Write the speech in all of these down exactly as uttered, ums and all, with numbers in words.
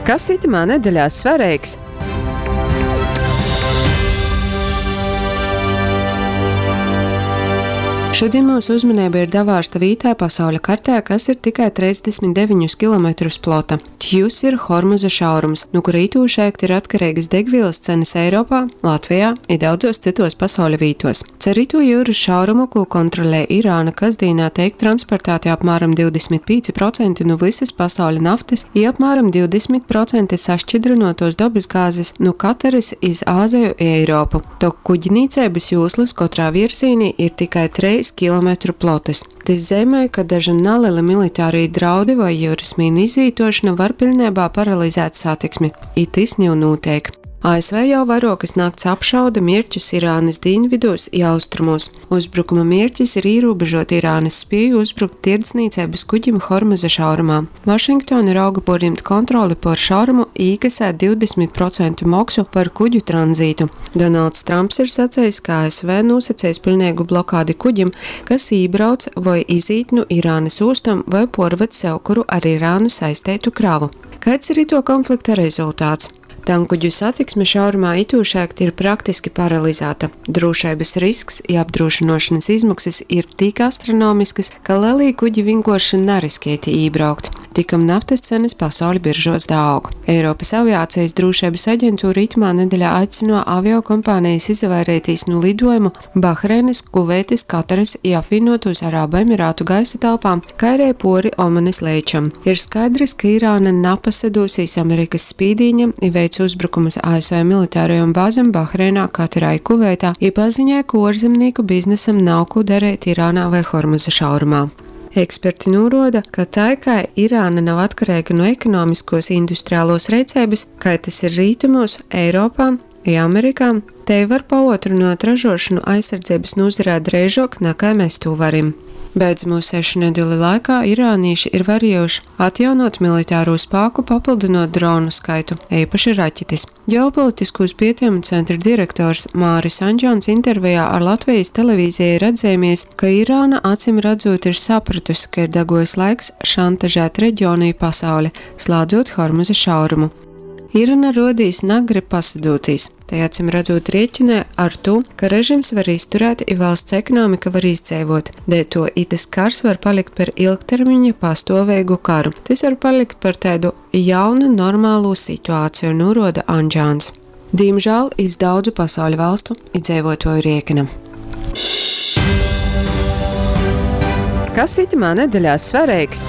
Kas itamā nedēļā svarīgs? Šodien mūsu uzmanība ir Davārsta vītā pasaules kartē, kas ir tikai trīsdesmit deviņus kilometrus plota. Tjus ir Hormuza šaurums, no kura itūšēkt ir atkarīgas degvielas cenas Eiropā, Latvijā un daudzos citos pasaules vītos. Cer itu jūras šaurumu, ko kontrolē Irāna, kasdīnā tiek transportēti apmēram divdesmit pieci procenti no visas pasaules naftas un apmēram divdesmit procenti sašķidrinotos dabasgāzes no Kataras iz Āziju un Eiropu. Tok kuģinīcības jūslas katrā virzienī ir tikai trīs kilometru plotas. Tas zīmē, ka daži nelieli militārie draudi vai jūras mīnu izvītošana var pilnībā paralizēt satiksmi. Itis jau notiek. A S V jau vairākas nakts apšauda mērķus Irānas dienvidos un austrumos. Uzbrukuma mērķis ir ierobežot Irānas spēju uzbrukt tirdzniecības kuģim Hormuza šaurumā. Vašingtona rauga porņemt kontroli par šaurumu un iekasēt divdesmit procentu maksu par kuģu tranzītu. Donalds Trumps ir sacījis, ka A S V nosacīs pilnīgu blokādi kuģim, kas iebrauc vai izīt no Irānas ostam vai porved sev kuru ar Irānu saistētu kravu. Kāds ir to konflikta rezultāts? Tankuģu satiksme šaurumā itūšēkt ir praktiski paralizēta. Drošības risks un apdrošināšanas izmaksas ir tik astronomiskas, ka lielie kuģi vienkārši neriskēti iebraukt. Tikam naftas cenas pasaules biržos aug. Eiropas aviācijas drošības aģentūra itamā nedēļā aicināja aviokompānijas izvairīties no lidojumu Bahreinas, Kuveitas, Kataras un apvienotos Arābu Emirātu gaisa telpām, kā arī pori Omanas līčam. Ir skaidrs, ka Irāna napasadūsīs Amerikas spīdīņam un veic uzbrukumus A S V militārajām bāzēm Bahreinā, Katarā un Kuveitā, ja paziņoja, ka ārzemnieku biznesam nav ko darīt Irānā vai Hormuza šaurumā. Eksperti norāda, ka tā kā Irāna nav atkarīga no ekonomiskos industriālos rīcības, kā tas ir rietumos, Eiropā un Amerikā, te var paotrināt ražošanu aizsardzības nozarē drīzāk nekā mēs to varam. Beidzamo sešu nedēļu laikā irānieši ir varējuši atjaunot militāro spēku, papildinot dronu skaitu, īpaši raķetes. Ģeopolitiskos pētījumu centra direktors Māris Anģons intervijā ar Latvijas televīzijai ir atzīmējis, ka Irāna acīm redzot ir sapratusi, ka ir degojis laiks šantažēt reģionu un pasauli, slēdzot Hormuza šaurumu. Irāna rodīs negrib pasadūtīs. Te acīm redzot rēķinē ar to, ka režims var izturēt un valsts ekonomika var izdzīvot. Dēļ to itas kars var palikt par ilgtermiņa pastāvīgu karu. Tas var palikt par tādu jaunu, normālu situāciju, norāda Anģons. Diemžēl iz daudzu pasauļu valstu izdzīvotoju rēķina. Kas itamā nedēļā svarīgs?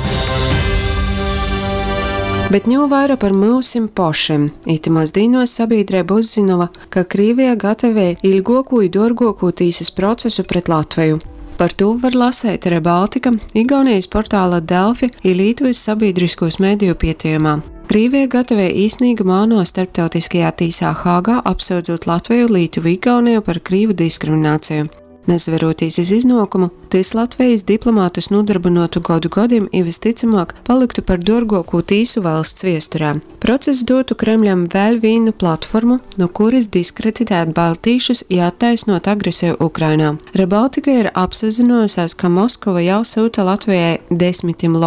Bet ņau vairāk par mūsim pošiem. Itimos dīnos sabiedrība uzzināja, ka Krievija gatavoja ilgāko un dārgāko tīsas procesu pret Latviju. Par to var lasīt Rebaltika, Igaunijas portāla Delfi un Lietuvas sabiedriskos mediju pētījumā. Krievija gatavoja īsnīgu māno starptautiskajā tīsā Hāgā, apsūdzot Latviju, Lietuvu, Igauniju par krīvu diskrimināciju. Nesveroties iz iznākumu, tis Latvijas diplomātus nodarbinotu gadu gadiem un visticamāk paliktu par dārgāko tīsu valsts viesturē. Process dotu Kremļam vēl vienu platformu, no kuras diskreditēt baltīšus un attaisnot agresiju Ukrainā. Rebaltika ir apzinājusies, ka Moskova jau sūta Latvijai desmitiem